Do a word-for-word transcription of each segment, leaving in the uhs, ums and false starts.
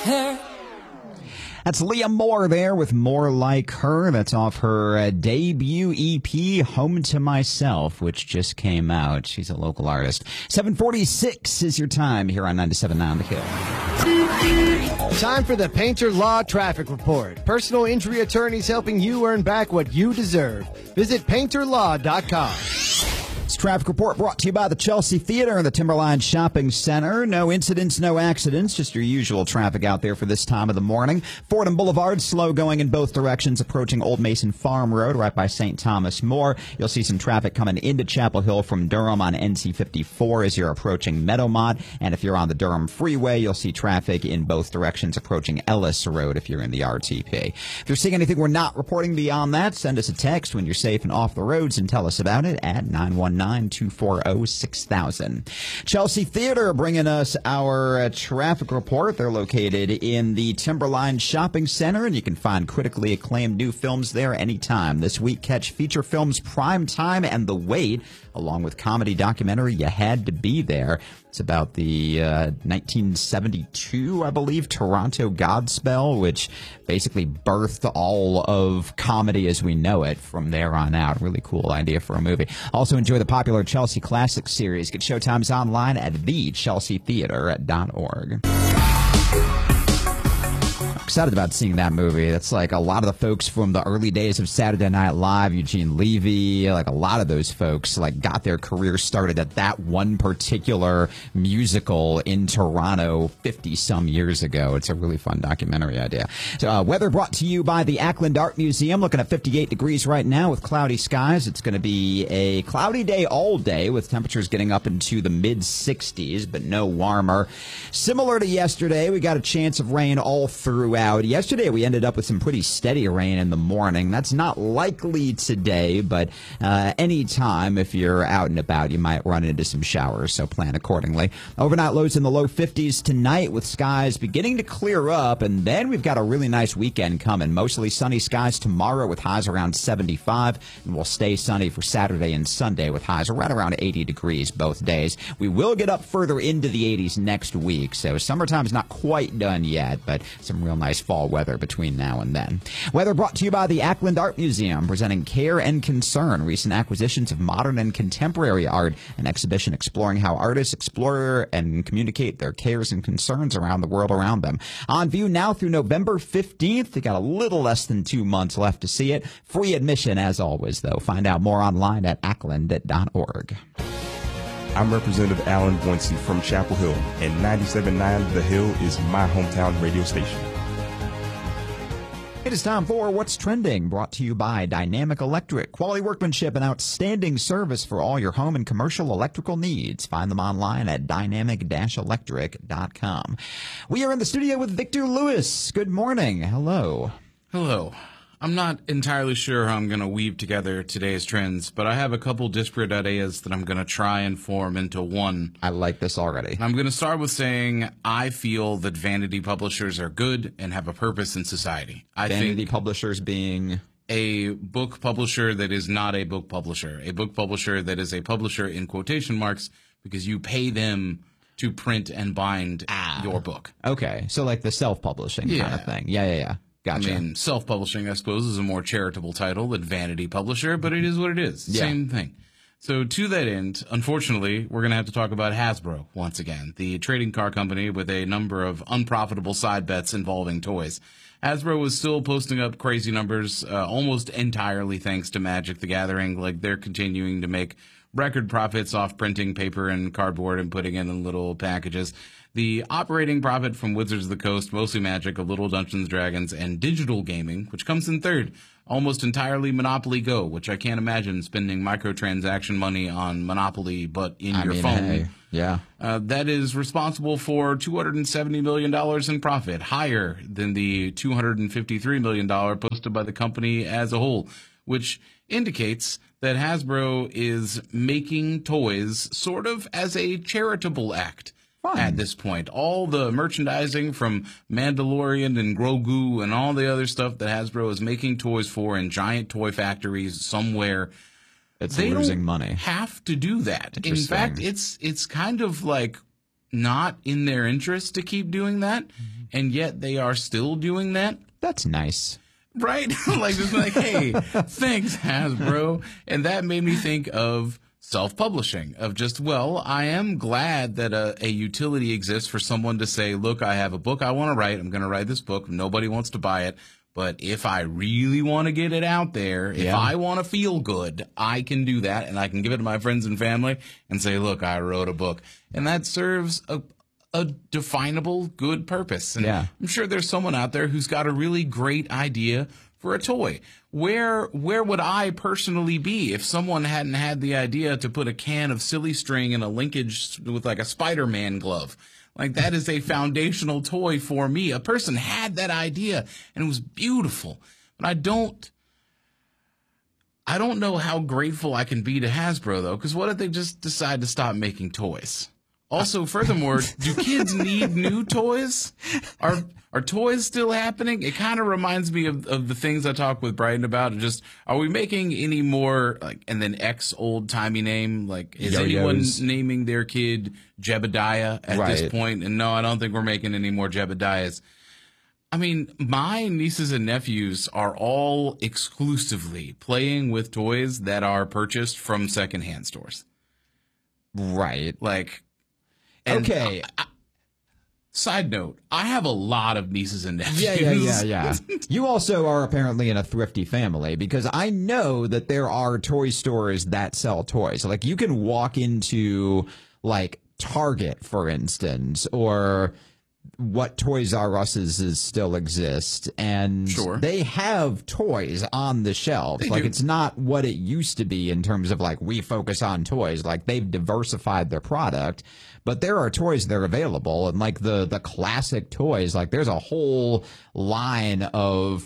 her. That's Leah Moore there with More Like Her. That's off her uh, debut E P, Home to Myself, which just came out. She's a local artist. seven forty-six is your time here on ninety-seven point nine The Hill. Time for the Painter Law Traffic Report. Personal injury attorneys helping you earn back what you deserve. Visit painter law dot com. This traffic report brought to you by the Chelsea Theater and the Timberline Shopping Center. No incidents, no accidents, just your usual traffic out there for this time of the morning. Fordham Boulevard, slow going in both directions, approaching Old Mason Farm Road right by Saint Thomas More. You'll see some traffic coming into Chapel Hill from Durham on N C fifty-four as you're approaching Meadowmont. And if you're on the Durham Freeway, you'll see traffic in both directions approaching Ellis Road if you're in the R T P. If you're seeing anything we're not reporting beyond that, send us a text when you're safe and off the roads and tell us about it at nine one nine, two four zero, six thousand. Chelsea Theater bringing us our uh, traffic report. They're located in the Timberline Shopping Center, and you can find critically acclaimed new films there anytime. This week, catch feature films Prime Time and The Wait, along with comedy documentary You Had to Be There. It's about the uh, nineteen seventy-two, I believe, Toronto Godspell, which basically birthed all of comedy as we know it from there on out. Really cool idea for a movie. Also enjoy the popular Chelsea Classics series. Get showtimes online at the chelsea theater dot org. Excited about seeing that movie. That's like a lot of the folks from the early days of Saturday Night Live, Eugene Levy, like a lot of those folks like got their career started at that one particular musical in Toronto fifty some years ago. It's a really fun documentary idea. So, uh, weather brought to you by the Ackland Art Museum. Looking at fifty-eight degrees right now with cloudy skies. It's going to be a cloudy day all day with temperatures getting up into the mid sixties, but no warmer. Similar to yesterday, we got a chance of rain all throughout. Yesterday, we ended up with some pretty steady rain in the morning. That's not likely today, but uh, any time if you're out and about, you might run into some showers, so plan accordingly. Overnight lows in the low fifties tonight with skies beginning to clear up, and then we've got a really nice weekend coming. Mostly sunny skies tomorrow with highs around seventy-five, and we'll stay sunny for Saturday and Sunday with highs right around eighty degrees both days. We will get up further into the eighties next week, so summertime's not quite done yet, but some real nice fall weather between now and then. Weather brought to you by the Ackland Art Museum, presenting Care and Concern, recent acquisitions of modern and contemporary art, an exhibition exploring how artists explore and communicate their cares and concerns around the world around them. On view now through November fifteenth. They got a little less than two months left to see it. Free admission as always, though. Find out more online at ackland dot org. I'm Representative Alan Boynton from Chapel Hill, and ninety-seven point nine The Hill is my hometown radio station. It is time for What's Trending, brought to you by Dynamic Electric. Quality workmanship and outstanding service for all your home and commercial electrical needs. Find them online at dynamic dash electric dot com. We are in the studio with Victor Lewis. Good morning. Hello. Hello. I'm not entirely sure how I'm going to weave together today's trends, but I have a couple disparate ideas that I'm going to try and form into one. I like this already. I'm going to start with saying I feel that vanity publishers are good and have a purpose in society. I Vanity think publishers being a book publisher that is not a book publisher, a book publisher that is a publisher in quotation marks because you pay them to print and bind ah, your book. Okay, so like the self-publishing yeah. kind of thing. Yeah, yeah, yeah. Gotcha. I mean, self-publishing, I suppose, is a more charitable title than vanity publisher, but it is what it is. Yeah. Same thing. So to that end, unfortunately, we're going to have to talk about Hasbro once again, the trading card company with a number of unprofitable side bets involving toys. Hasbro was still posting up crazy numbers, uh, almost entirely thanks to Magic the Gathering. Like, they're continuing to make record profits off printing paper and cardboard and putting it in little packages. The operating profit from Wizards of the Coast, mostly Magic, a little Dungeons and Dragons, and digital gaming, which comes in third, almost entirely Monopoly Go, which I can't imagine spending microtransaction money on Monopoly, but in I your mean, phone. Hey, yeah. Uh, that is responsible for two hundred seventy million dollars in profit, higher than the two hundred fifty-three million dollars posted by the company as a whole, which indicates that Hasbro is making toys sort of as a charitable act. Fun. At this point. All the merchandising from Mandalorian and Grogu and all the other stuff that Hasbro is making toys for in giant toy factories somewhere, It's they losing don't money. have to do that. In fact, it's it's kind of like not in their interest to keep doing that, mm-hmm. and yet they are still doing that. That's nice. Right? Like, just like, hey, thanks, Hasbro. And that made me think of self-publishing, of just, well, I am glad that a, a utility exists for someone to say, look, I have a book I want to write. I'm going to write this book. Nobody wants to buy it. But if I really want to get it out there, if yeah. I want to feel good, I can do that. And I can give it to my friends and family and say, look, I wrote a book. And that serves a, a definable good purpose. And yeah. I'm sure there's someone out there who's got a really great idea for a toy. Where where would I personally be if someone hadn't had the idea to put a can of silly string in a linkage with like a Spider-Man glove? Like, that is a foundational toy for me. A person had that idea, and it was beautiful. But I don't, I don't know how grateful I can be to Hasbro, though, because what if they just decide to stop making toys? Also, furthermore, do kids need new toys? Are are toys still happening? It kind of reminds me of, of the things I talk with Brighton about. Just, are we making any more, like, and then X old-timey name? Like, is Yo-yos. anyone naming their kid Jebediah at right. this point? And no, I don't think we're making any more Jebediahs. I mean, my nieces and nephews are all exclusively playing with toys that are purchased from secondhand stores. Right. Like... And okay. I, I, side note, I have a lot of nieces and nephews. Yeah, yeah, yeah, yeah. You also are apparently in a thrifty family, because I know that there are toy stores that sell toys. Like, you can walk into, like, Target, for instance, or what Toys R Us's is still exist, and sure. they have toys on the shelves. They like do. It's not what it used to be in terms of like, we focus on toys. Like, they've diversified their product, but there are toys that are available, and like the the classic toys, like there's a whole line of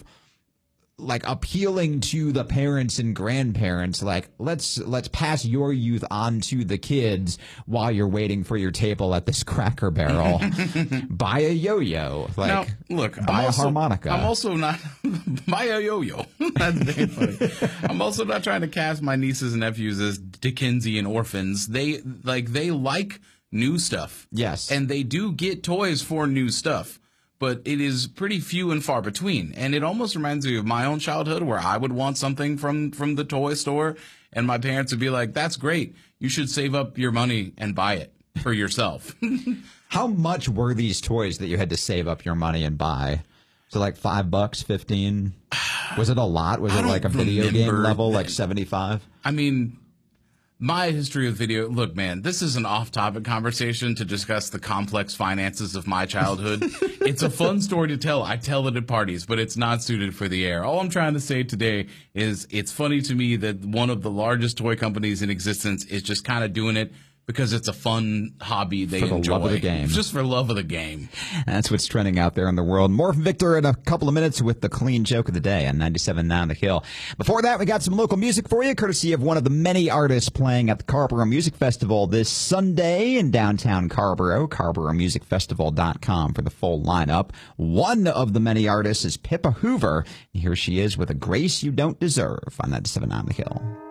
like appealing to the parents and grandparents, like let's let's pass your youth on to the kids while you're waiting for your table at this Cracker Barrel. Buy a yo-yo, like now, look, buy I'm a also, harmonica. I'm also not buy a yo-yo. That's very funny. I'm also not trying to cast my nieces and nephews as Dickensian orphans. They like they like new stuff. Yes, and they do get toys for new stuff. But it is pretty few and far between. And it almost reminds me of my own childhood, where I would want something from, from the toy store, and my parents would be like, that's great. You should save up your money and buy it for yourself. How much were these toys that you had to save up your money and buy? So like five bucks, fifteen? Was it a lot? Was I it don't like a video game remember level, that. like seventy-five? I mean, my history of video, look, man, this is an off-topic conversation to discuss the complex finances of my childhood. It's a fun story to tell. I tell it at parties, but it's not suited for the air. All I'm trying to say today is it's funny to me that one of the largest toy companies in existence is just kind of doing it because it's a fun hobby they For the enjoy. love of the game. Just for love of the game. That's what's trending out there in the world. More from Victor in a couple of minutes with the clean joke of the day on ninety-seven point nine The Hill. Before that, we got some local music for you, courtesy of one of the many artists playing at the Carrboro Music Festival this Sunday in downtown Carrboro. Carrboro Music Festival dot com for the full lineup. One of the many artists is Pippa Hoover. Here she is with A Grace You Don't Deserve on ninety-seven point nine The Hill.